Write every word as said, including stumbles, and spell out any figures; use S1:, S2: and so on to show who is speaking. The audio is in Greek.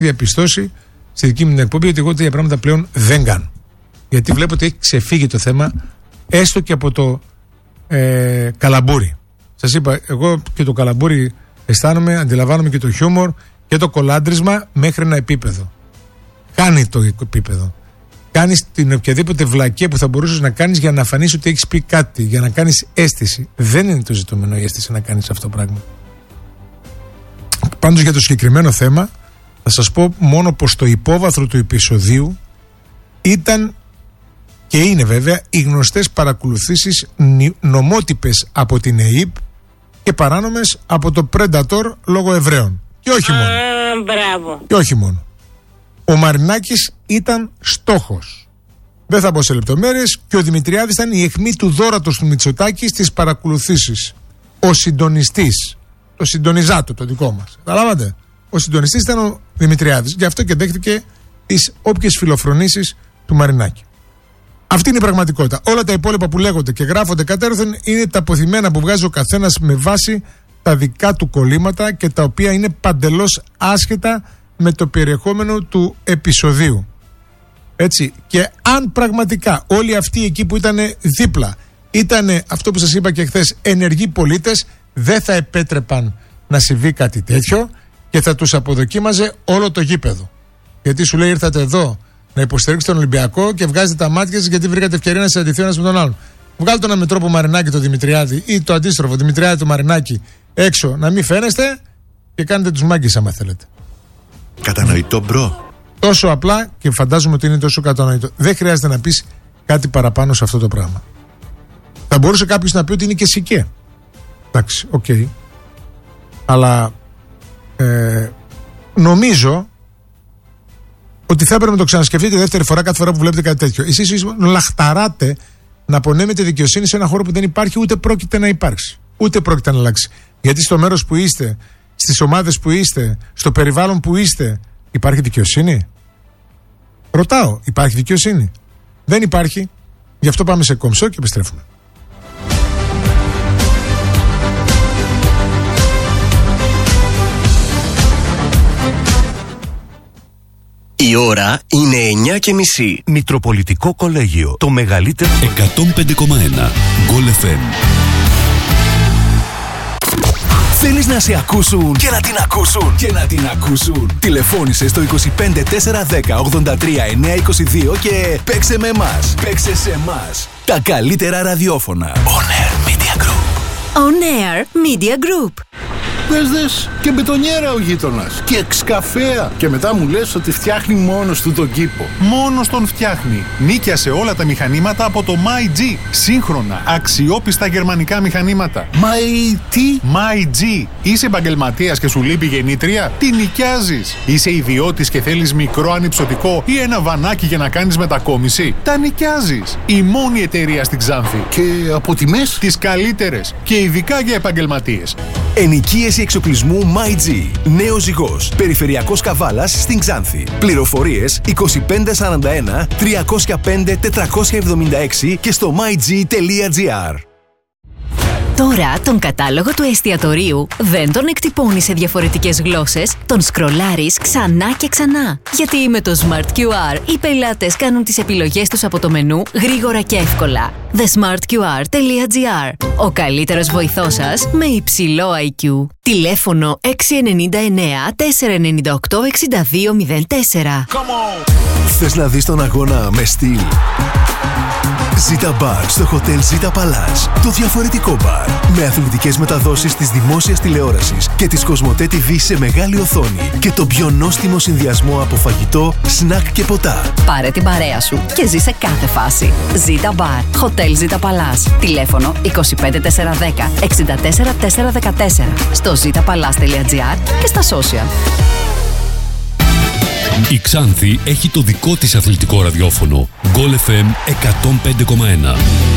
S1: διαπιστώσει στη δική μου την εκπομπή ότι εγώ τέτοια πράγματα πλέον δεν κάνω. Γιατί βλέπω ότι έχει ξεφύγει το θέμα, έστω και από το ε, καλαμπούρι. Σας είπα, εγώ και το καλαμπούρι αισθάνομαι, αντιλαμβάνομαι και το χιούμορ και το κολάντρισμα μέχρι ένα επίπεδο. Κάνει το επίπεδο. Κάνεις την οποιαδήποτε βλακεία που θα μπορούσες να κάνεις για να φανείς ότι έχεις πει κάτι, για να κάνεις αίσθηση. Δεν είναι το ζητούμενο η αίσθηση να κάνεις αυτό το πράγμα. Πάντως για το συγκεκριμένο θέμα θα σας πω μόνο πως το υπόβαθρο του επεισοδίου ήταν και είναι βέβαια οι γνωστές παρακολουθήσεις νομότυπες από την ΕΥΠ και παράνομες από το Predator λόγω Εβραίων. Και όχι μόνο.
S2: Α, μπράβο.
S1: Και όχι μόνο. Ο Μαρινάκης ήταν στόχος. Δεν θα πω σε λεπτομέρειες. Και ο Δημητριάδης ήταν η αιχμή του δώρατος του Μητσοτάκη στις παρακολουθήσεις. Ο συντονιστής. Το συντονιζάτο το δικό μας. Καταλάβατε. Ο συντονιστής ήταν ο Δημητριάδης. Γι' αυτό και δέχτηκε τις όποιες φιλοφρονήσεις του Μαρινάκη. Αυτή είναι η πραγματικότητα. Όλα τα υπόλοιπα που λέγονται και γράφονται κατέρωθεν είναι τα αποθυμένα που βγάζει ο καθένας με βάση τα δικά του κολλήματα και τα οποία είναι παντελώς άσχετα με το περιεχόμενο του επεισοδίου. Έτσι. Και αν πραγματικά όλοι αυτοί εκεί που ήταν δίπλα ήταν αυτό που σας είπα και χθες, ενεργοί πολίτες, δεν θα επέτρεπαν να συμβεί κάτι τέτοιο και θα τους αποδοκίμαζε όλο το γήπεδο. Γιατί σου λέει ήρθατε εδώ να υποστηρίξετε τον Ολυμπιακό και βγάζετε τα μάτια σας γιατί βρήκατε ευκαιρία να συναντηθεί ο ένας με τον άλλον. Βγάλτε ένα μετρόπο Μαρινάκη το Δημητριάδη ή το αντίστροφο Δημητριάδη το Μαρινάκη έξω να μην φαίνεστε και κάνετε τους μάγκες άμα θέλετε.
S3: Κατανοητό, μπρο.
S1: Τόσο απλά και φαντάζομαι ότι είναι τόσο κατανοητό. Δεν χρειάζεται να πεις κάτι παραπάνω σε αυτό το πράγμα. Θα μπορούσε κάποιος να πει ότι είναι και σικέ. Εντάξει, οκ. Okay. Αλλά ε, νομίζω ότι θα έπρεπε να το ξανασκεφτείτε δεύτερη φορά κάθε φορά που βλέπετε κάτι τέτοιο. Εσείς λαχταράτε να απονέμετε δικαιοσύνη σε ένα χώρο που δεν υπάρχει ούτε πρόκειται να υπάρξει. Ούτε πρόκειται να αλλάξει. Γιατί στο μέρος που είστε, στις ομάδες που είστε, στο περιβάλλον που είστε, υπάρχει δικαιοσύνη. Ρωτάω, υπάρχει δικαιοσύνη? Δεν υπάρχει. Γι' αυτό πάμε σε κομψό και επιστρέφουμε.
S4: Η ώρα είναι εννιά και μισή.
S5: Μητροπολιτικό Κολέγιο. Το μεγαλύτερο.
S6: εκατόν πέντε κόμμα ένα. Γκολ εφ εμ.
S5: Θέλεις να σε ακούσουν και να την ακούσουν και να την ακούσουν. Τηλεφώνησε στο είκοσι πέντε τέσσερα δέκα ογδόντα τρία εννιακόσια είκοσι δύο και παίξε με εμάς. Παίξε σε εμάς. Τα καλύτερα ραδιόφωνα. On Air Media Group.
S7: On Air Media Group.
S8: Δες δες και μπετονιέρα ο γείτονας και εξκαφέα. Και μετά μου λες ότι φτιάχνει μόνος του τον κήπο.
S9: Μόνος τον φτιάχνει. Νίκιασε όλα τα μηχανήματα από το MyG. Σύγχρονα, αξιόπιστα γερμανικά μηχανήματα.
S8: My τι?
S9: MyG. Είσαι επαγγελματίας και σου λείπει γεννήτρια? Τι νοικιάζεις? Είσαι ιδιώτης και θέλεις μικρό ανυψωτικό ή ένα βανάκι για να κάνεις μετακόμιση? Τα νοικιάζεις. Η μόνη εταιρεία στην Ξάνθη.
S8: Και από τιμές?
S9: Τις καλύτερες. Και ειδικά για επαγγελματίες.
S5: Ενοικίαση εξοπλισμού MyG. Νέος Ζυγός. Περιφερειακός Καβάλας στην Ξάνθη. Πληροφορίες είκοσι πέντε σαράντα ένα τριακόσια πέντε τετρακόσια εβδομήντα έξι και στο myg τελεία gr.
S7: Τώρα τον κατάλογο του εστιατορίου δεν τον εκτυπώνεις σε διαφορετικές γλώσσες, τον σκρολάρεις ξανά και ξανά. Γιατί με το Smart κιου αρ οι πελάτες κάνουν τις επιλογές τους από το μενού γρήγορα και εύκολα. the smart q r τελεία gr. Ο καλύτερος βοηθός σας με υψηλό άι κιου. Τηλέφωνο έξι εννιά εννιά τέσσερα εννιά οκτώ έξι δύο μηδέν τέσσερα.
S5: Θες να δεις τον αγώνα με στυλ? Zita Bar στο Hotel Zita Palace. Το διαφορετικό μπαρ. Με αθλητικές μεταδόσεις της δημόσιας τηλεόρασης και της Κοσμοτέ τι βι σε μεγάλη οθόνη. Και το πιο νόστιμο συνδυασμό από φαγητό, σνακ και ποτά.
S7: Πάρε την παρέα σου και ζήσε κάθε φάση. Zita Bar. Hotel Zita Palace. Τηλέφωνο είκοσι πέντε τέσσερα δέκα εξήντα τέσσερα τέσσερα δεκατέσσερα. Στο zita palace τελεία gr και στα social.
S6: Η Ξάνθη έχει το δικό της αθλητικό ραδιόφωνο. Γκολ εφ εμ εκατόν πέντε κόμμα ένα.